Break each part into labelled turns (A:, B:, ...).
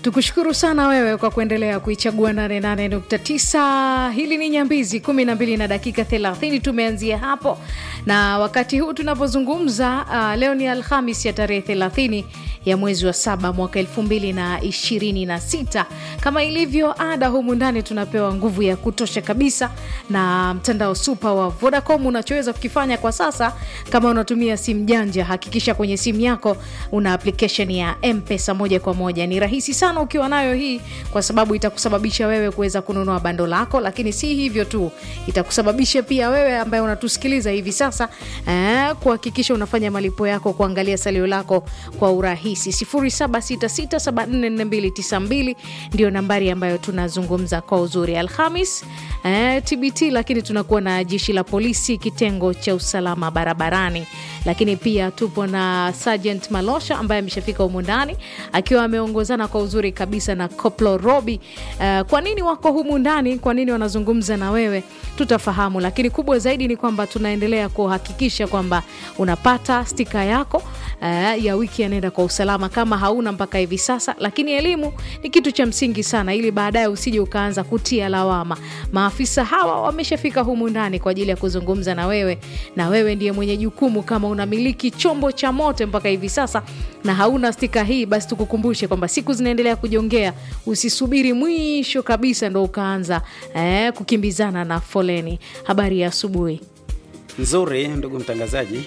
A: Tukushukuru sana wewe kwa kuendelea kuichagua 88.9. Hili ni Nyambizi 12 na dakika 30 tumeanzia hapo. Na wakati huu tunapozungumza leo ni Alhamisi ya tarehe 30 ya mwezi wa 7 mwaka 2026. Kama ilivyo ada, humu ndani tunapewa nguvu ya kutosha kabisa na mtandao super wa Vodacom. Unachoweza kukifanya kwa sasa, kama unatumia simu janja, hakikisha kwenye simu yako una application ya M-Pesa moja kwa moja. Ni rahisi sana ukiwa nayo hii, kwa sababu itakusababisha wewe kuweza kununua bando lako, lakini si hivyo tu, itakusababisha pia wewe ambaye unatusikiliza hivi sasa kuhakikisha unafanya malipo yako, kuangalia salio lako kwa urahisi. 0766744292 ndio nambari ambayo tunazungumza kwa uzuri. Alhamis TBT, lakini tunakuwa na jeshi la polisi kitengo cha usalama barabarani, lakini pia tupo na Sergeant Malosha ambaye ameshafika humu ndani akiwa ameongozana kwa uzuri kabisa na Koplo Robi. Kwa nini wako humu ndani, kwa nini wanazungumza na wewe, tutafahamu, lakini kubwa zaidi ni kwamba tunaendelea kuhakikisha kwamba unapata stika yako ya wiki ya Nenda kwa Usalama kama hauna mpaka hivi sasa. Lakini elimu ni kitu cha msingi sana, ili baadaye usije ukaanza kutia lawama. Maafisa hawa wameshafika humu ndani kwa ajili ya kuzungumza na wewe, na wewe ndiye mwenye jukumu. Kama unamiliki chombo cha moto mpaka hivi sasa na hauna stika hii, basi tukukumbushe kwamba siku zinaendelea kujongea. Usisubiri mwisho kabisa ndo ukaanza kukimbizana na foleni. Habari ya asubuhi.
B: Nzuri ndugu mtangazaji.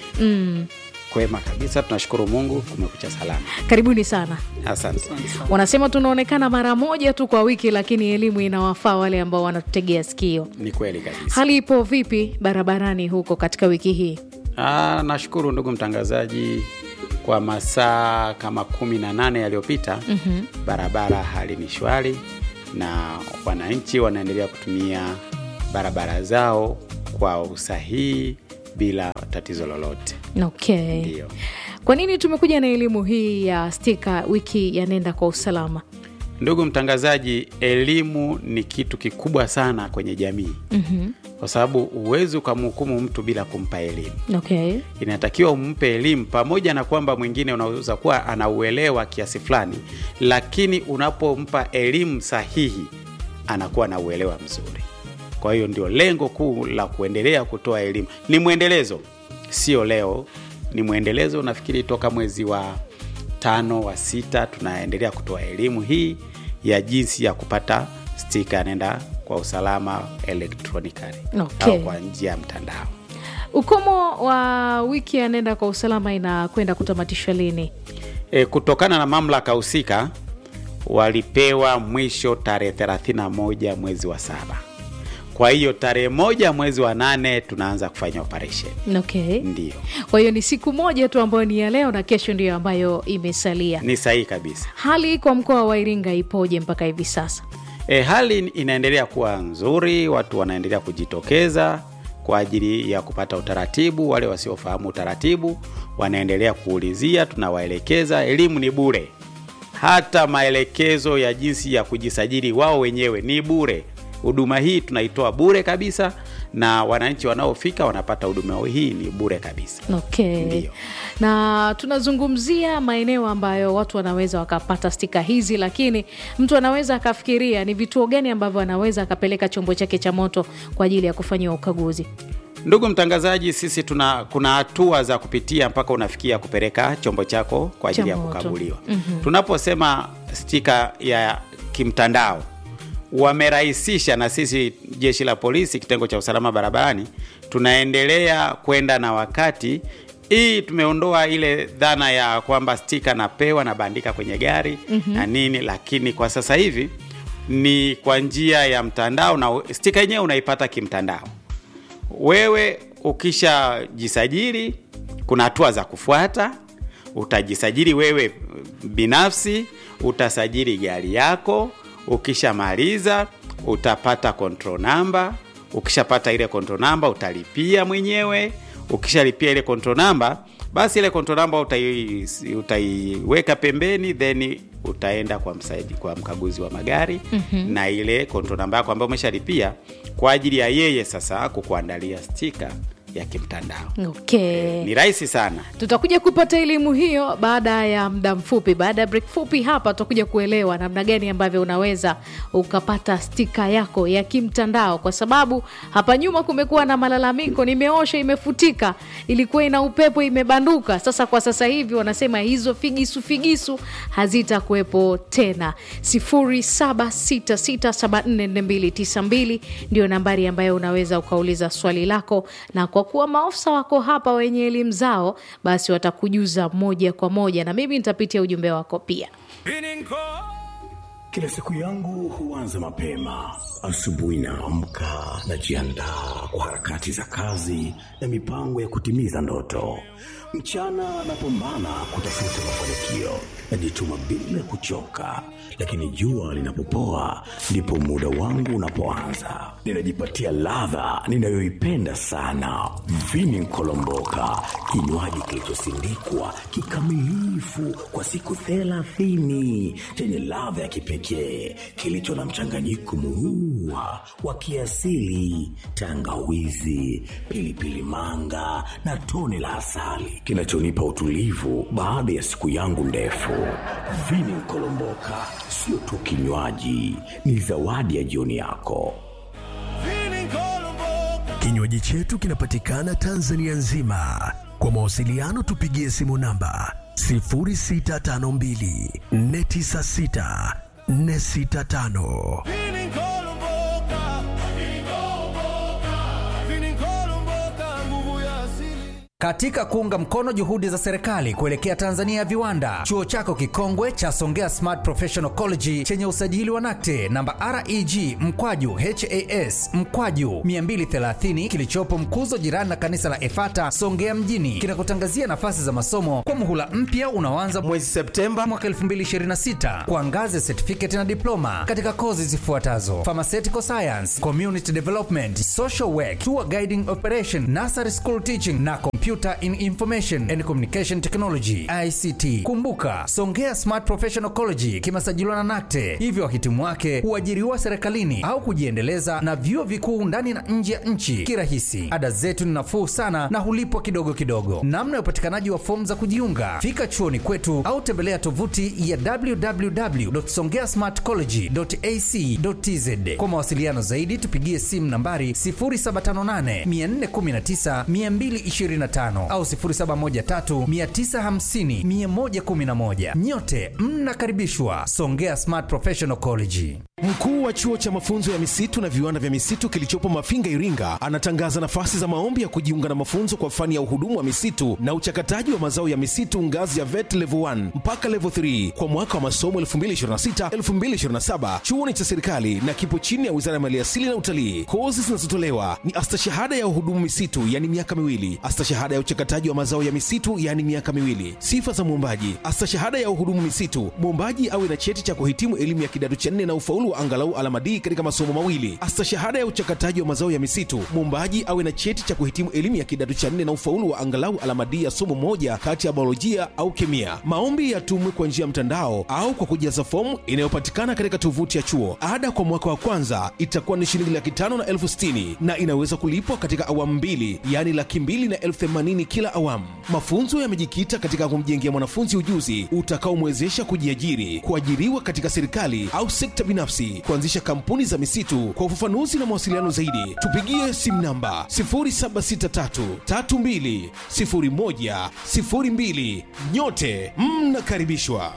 B: Kwema kabisa, tunashukuru Mungu, kumekucha salama.
A: Karibuni sana.
B: Asante.
A: Wanasema tunaonekana mara moja tu kwa wiki, lakini elimu inawafaa wale ambao wanatutegea sikio.
B: Ni kweli kabisa.
A: Hali ipo vipi barabarani huko katika wiki hii?
B: Nashukuru ndugu mtangazaji, kwa masaa kama 18 yaliyopita barabara hali ni shwari na wananchi wanaendelea kutumia barabara zao kwa usahihi bila tatizo lolote.
A: Okay.
B: Ndio.
A: Kwa nini tumekuja na elimu hii ya stika wiki ya Nenda kwa Usalama?
B: Ndugu mtangazaji, elimu ni kitu kikubwa sana kwenye jamii. Kwa sababu uwezo kumhukumu mtu bila kumpa elimu.
A: Okay.
B: Inatakiwa umpe elimu, pamoja na kwamba mwingine unaweza kuwa anauelewa kiasi fulani, lakini unapompa elimu sahihi anakuwa na uelewa mzuri. Kwa hiyo ndio lengo kuu la kuendelea kutoa elimu. Ni muendelezo, sio leo, ni muendelezo. Nafikiri toka mwezi wa 5 wa 6 tunaendelea kutoa elimu hii ya jinsi ya kupata stika Nenda kwa Usalama electronically.
A: Okay.
B: Au kwa njia ya mtandao.
A: Ukomo wa wiki ya Nenda kwa Usalama inakwenda kutamatishwa lini?
B: Kutokana na mamlaka husika walipewa mwisho tarehe 31 mwezi wa 7. Kwa hiyo tarehe 1 mwezi wa 8 tunaanza kufanya operation.
A: Okay.
B: Ndio.
A: Kwa hiyo ni siku moja tu ambayo ni ya leo na kesho ndio ambayo imesalia.
B: Ni sahihi kabisa.
A: Hali kwa mkoa wa Iringa ipoje mpaka hivi sasa?
B: Hali inaendelea kuwa nzuri, watu wanaendelea kujitokeza kwa ajili ya kupata utaratibu. Wale wasiofahamu utaratibu wanaendelea kuulizia, tunawaelekeza. Elimu ni bure. Hata maelekezo ya jinsi ya kujisajili wao wenyewe ni bure. Huduma hii tunaitoa bure kabisa, na wananchi wanaofika wanapata huduma hii ni bure kabisa.
A: Okay.
B: Ndio.
A: Na tunazungumzia maeneo ambayo watu wanaweza wakapata stika hizi, lakini mtu anaweza akafikiria ni vituo gani ambavyo anaweza akapeleka chombo chake cha moto kwa ajili ya kufanywa ukaguzi.
B: Ndugu mtangazaji, sisi kuna hatua za kupitia mpaka unafikia kupeleka chombo chako kwa ajili ya kukaguliwa. Tunaposema stika ya kimtandao, wamerahisisha, na sisi jeshi la polisi kitengo cha usalama barabarani tunaendelea kwenda na wakati. Hii tumeondoa ile dhana ya kwamba stika napewa na bandika kwenye gari na nini, lakini kwa sasa hivi ni kwa njia ya mtandao, na stika yenyewe unaipata kimtandao. Wewe ukisha jisajili, kuna hatua za kufuata. Utajisajili wewe binafsi, utasajili gari yako. Ukishamaliza utapata control number. Ukishapata ile control number utalipia mwenyewe. Ukishalipia ile control number, basi ile control number utaiweka pembeni, then utaenda kwa mkaguzi wa magari na ile control number yako ambayo umeshalipia kwa ajili ya yeye sasa kukuandalia stika ya kimtandao.
A: Okay.
B: Ni rahisi sana.
A: Tutakuja kupata elimu hiyo baada ya muda mfupi. Baada ya break fupi hapa tutakuja kuelewa namna gani ambavyo unaweza ukapata stika yako ya kimtandao, kwa sababu hapa nyuma kumekuwa na malalamiko, nimeosha imefutika, ilikuwa ina upepo imebanduka. Sasa kwa sasa hivi wanasema hizo figisu hazitakuwepo tena. 0766744292 ndio nambari ambayo unaweza ukauliza swali lako, na kwa kuwa maofisa wako hapa wenye elimu zao, basi watakujuza moja kwa moja, na mimi nitapitia ujumbe wako pia.
C: Kila siku yangu huanza mapema. Asubuhi naamka, najiandaa kwa harakati za kazi na mipango ya kutimiza ndoto. Mchana napambana kutafuta mafanikio, najituma bila kuchoka. Lakini jua linapopoa ndipo muda wangu unapoanza. Ninajipatia ladha ninayoipenda sana, Vini Kolomboka, kinywaji kilichosindikwa kikamilifu kwa siku 30, chenye ladha ya kipekee, kilicho na mchanganyiko murua wa kiasili, tangawizi, pilipili manga na tone la asali, kinachonipa utulivu baada ya siku yangu ndefu. Vini Kolomboka sio tu kinywaji, ni zawadi ya jioni yako.
D: Kinywaji chetu kinapatikana Tanzania nzima. Kwa mawasiliano tupigie simu namba 0652 496 465.
E: Katika kuunga mkono juhudi za serikali kuelekea Tanzania ya viwanda, chuo chako kikongwe cha Songea Smart Professional College chenye usajili wa NACTE namba REG mkwaju HAS mkwaju 230 kilichopo Mkuzo, jirani na kanisa la Efata Songea mjini, kinakutangazia nafasi za masomo kwa muhula mpya unaoanza mwezi Septemba mwaka 2026 kwa ngazi ya certificate na diploma katika kozi zifuatazo: Pharmaceutical Science, Community Development, Social Work, Tour Guiding Operation, Nursery School Teaching na Computer in Information and Communication Technology ICT. Kumbuka, Songea Smart Professional College kimesajiliwa na NACTE, hivyo wahitimu wake huajiriwa serikalini au kujiendeleza na vyuo vikuu ndani na nje ya nchi kirahisi. Ada zetu ni nafuu sana na hulipwa kidogo kidogo. Namna ya upatikanaji wa fomu za kujiunga, fika chuoni kwetu au tembelea tovuti ya www.songeasmartcollege.ac.tz. Kwa mawasiliano zaidi tupigie simu nambari 0758 419 225 au 0713 950 111. Nyote mnakaribishwa Songea Smart Professional College.
F: Mkuu wa chuo cha mafunzo ya misitu na viwanda vya misitu kilichopo Mafinga, Iringa, anatangaza nafasi za maombi ya kujiunga na mafunzo kwa fani ya uhudumu wa misitu na uchakataji wa mazao ya misitu ngazi ya VET level 1 mpaka level 3 kwa mwaka wa masomo 2026-2027. Chuo ni cha serikali na kipo chini ya Wizara ya Maliasili na Utalii. Kozi zinazotolewa ni astashahada ya uhudumu misitu, yani miaka miwili, astashahada ya uchakataji wa mazao ya misitu, yani miaka miwili. Sifa za mwombaji: astashahada ya uhudumu misitu, mwombaji awe na cheti cha kuhitimu elimu ya kidato cha 4 na ufaulu wa angalau alama D katika masomo mawili. Astashahada ya uchakataji wa mazao ya misitu, mwombaji awe na cheti cha kuhitimu elimu ya kidato cha 4 na ufaulu wa angalau alama D ya somo moja kati ya biolojia au kemia. Maombi yatumwe kwa njia ya mtandao au kwa kujaza fomu inayopatikana katika tovuti ya chuo. Ada kwa mwaka wa kwanza itakuwa ni shilingi 5,000 na 60,000 na inaweza kulipwa katika awamu mbili, yani 200,000 na 80,000 kila awamu. Mafunzo yamejikita katika kumjengea mwanafunzi ujuzi utakaomwezesha kujiajiri, kuajiriwa katika serikali au sekta binafsi, kuanzisha kampuni za misitu. Kwa ufafanuzi na mawasiliano zaidi, tupigie simu namba 0763320102. Nyote mnakaribishwa.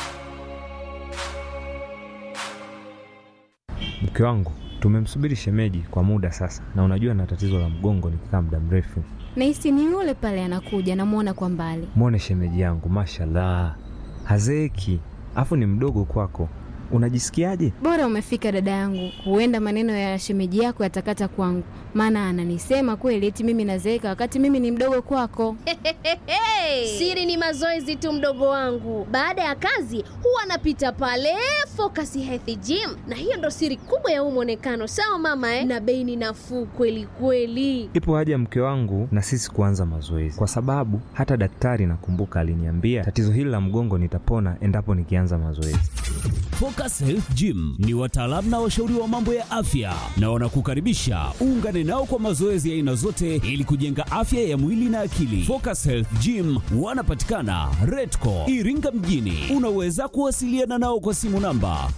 G: Mke wangu, tumemsubiri shemeji kwa muda sasa, na unajua na tatizo la mgongo nikikaa muda mrefu.
H: Nahisi ni yule pale anakuja, namuona kwa mbali.
G: Muone shemeji yangu, mashallah, hazeeki, afu ni mdogo kwako. Unajisikiaje?
H: Bora umefika dada yangu, huenda maneno ya shemeji yako yatakata kwangu, maana ananisema kweli eti mimi nazeeka wakati mimi ni mdogo kwako.
I: Siri ni mazoezi tu, mdogo wangu. Baada ya kazi huwa napita pale Focus Health Gym, na hiyo ndo siri kubwa ya muonekano. Sawa mama na bei ni nafuu kweli kweli.
G: Ipo haja mke wangu na sisi kuanza mazoezi, kwa sababu hata daktari nakumbuka aliniambia tatizo hili la mgongo nitapona endapo nikianza mazoezi.
J: Focus Health Gym ni wataalamu na washauri wa mambo ya afya na wanakukaribisha uungane nao kwa mazoezi ya aina zote ili kujenga afya ya mwili na akili. Focus Health Gym wanapatikana Redco Iringa mjini. Unaweza kuwasiliana nao kwa simu namba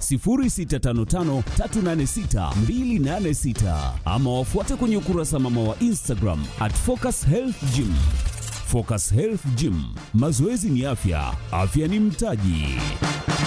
J: 0655386286 ama wafuate kwenye ukurasa mama wa Instagram @FocusHealthGym. Focus Health Gym, mazoezi ni afya, afya ni mtaji.